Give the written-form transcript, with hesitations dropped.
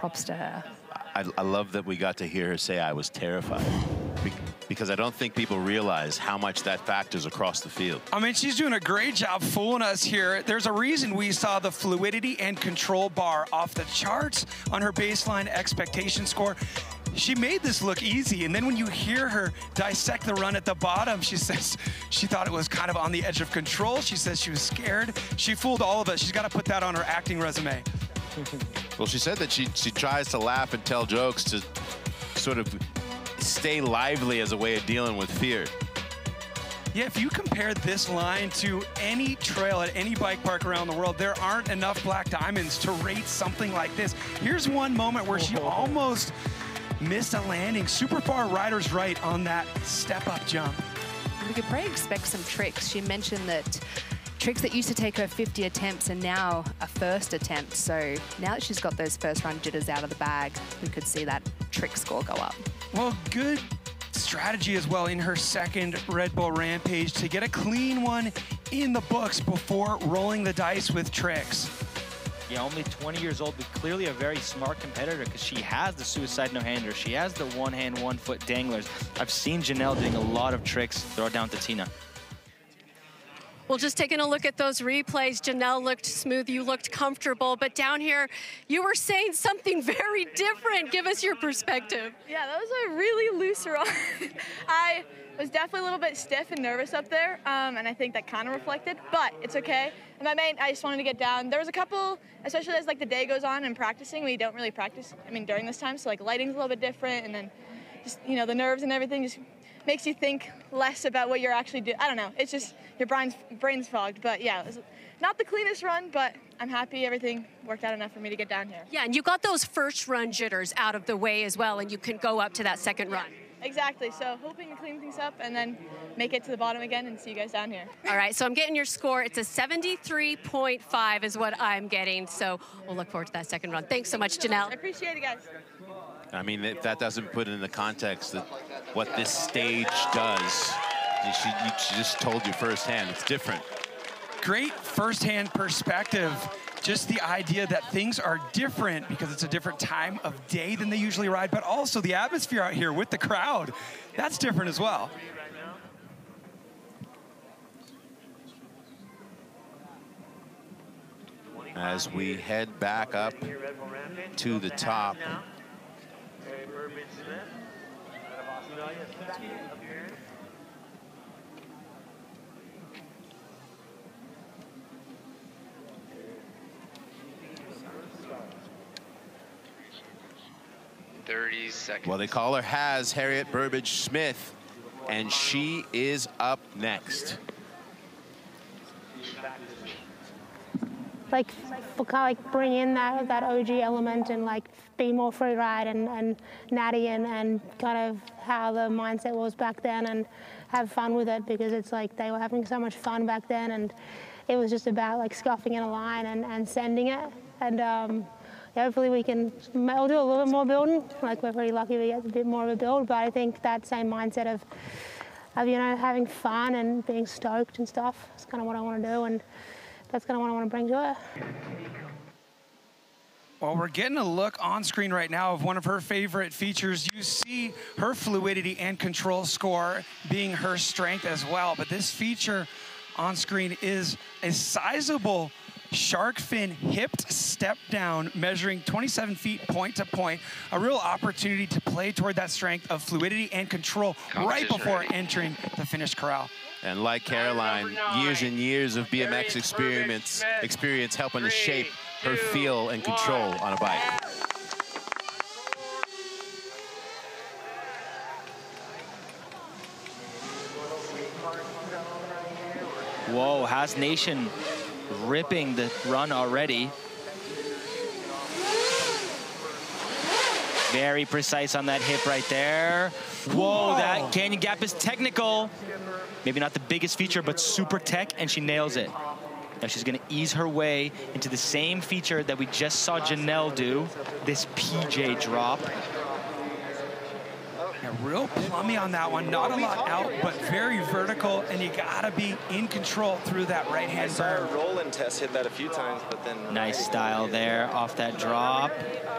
props to her. I love that we got to hear her say, I was terrified. Because I don't think people realize how much that factors across the field. I mean, she's doing a great job fooling us here. There's a reason we saw the fluidity and control bar off the charts on her baseline expectation score. She made this look easy, and then when you hear her dissect the run at the bottom, she says she thought it was kind of on the edge of control. She says she was scared. She fooled all of us. She's got to put that on her acting resume. Well, she said that she tries to laugh and tell jokes to sort of stay lively as a way of dealing with fear. Yeah, if you compare this line to any trail at any bike park around the world, there aren't enough black diamonds to rate something like this. Here's one moment where she almost missed a landing. Super far rider's right on that step-up jump. We could probably expect some tricks. She mentioned that tricks that used to take her 50 attempts are now a first attempt. So now that she's got those first run jitters out of the bag, we could see that trick score go up. Well, good strategy as well in her second Red Bull Rampage to get a clean one in the books before rolling the dice with tricks. Yeah, only 20 years old, but clearly a very smart competitor because she has the suicide no-hander. She has the one-hand, one-foot danglers. I've seen Janelle doing a lot of tricks. Throw it down to Tina. Well, just taking a look at those replays, Janelle looked smooth, you looked comfortable, but down here, you were saying something very different. Give us your perspective. Yeah, that was a really loose run. I was definitely a little bit stiff and nervous up there, and I think that kind of reflected, but it's okay. And I just wanted to get down. There was a couple, especially as like the day goes on and practicing, we don't really practice, during this time, so like lighting's a little bit different, and then just, the nerves and everything just makes you think less about what you're actually doing. I don't know, it's just your brain's fogged, but yeah, it was not the cleanest run, but I'm happy everything worked out enough for me to get down here. Yeah, and you got those first run jitters out of the way as well, and you can go up to that second run. Exactly, so hoping to clean things up and then make it to the bottom again and see you guys down here. All right, so I'm getting your score. It's a 73.5 is what I'm getting, so we'll look forward to that second run. Thanks so much, Janelle. I appreciate it, guys. I mean, if that doesn't put it in the context that what this stage does, she just told you firsthand, it's different. Great firsthand perspective. Just the idea that things are different because it's a different time of day than they usually ride, but also the atmosphere out here with the crowd, that's different as well. As we head back up to the top. Well, they call her Harriet Burbidge-Smith, and she is up next. Like bring in that OG element and like be more free ride and natty and kind of how the mindset was back then and have fun with it, because it's like they were having so much fun back then, and it was just about like scuffing in a line and sending it. And hopefully we'll do a little bit more building. Like, we're pretty lucky we get a bit more of a build, but I think that same mindset of having fun and being stoked and stuff is kind of what I want to do, and that's kind of what I want to bring to it. Well, we're getting a look on screen right now of one of her favorite features. You see her fluidity and control score being her strength as well, but this feature on screen is a sizable shark fin hipped step down measuring 27 feet point to point, a real opportunity to play toward that strength of fluidity and control right before entering the finish corral. And like Caroline, years and years of BMX experience helping to shape her feel and control on a bike. Whoa, Haas Nation ripping the run already. Very precise on that hip right there. Whoa, that canyon gap is technical. Maybe not the biggest feature, but super tech, and she nails it. Now she's gonna ease her way into the same feature that we just saw Janelle do, this PJ drop. Yeah, real plummy on that one, not a lot out, but very vertical, and you gotta be in control through that right-hand berm. Roland Tess hit that a few times, but then... Nice style there off that drop.